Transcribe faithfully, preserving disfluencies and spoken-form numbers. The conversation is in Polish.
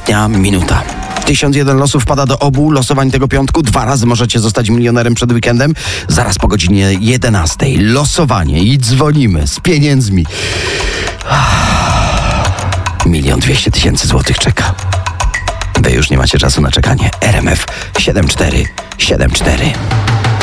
Ostatnia minuta. tysiąc jeden losów wpada do obu losowań tego piątku. Dwa razy możecie zostać milionerem przed weekendem. Zaraz po godzinie jedenastej. Losowanie i dzwonimy z pieniędzmi. Milion dwieście tysięcy złotych czeka. Wy już nie macie czasu na czekanie. R M F siedem cztery siedem cztery.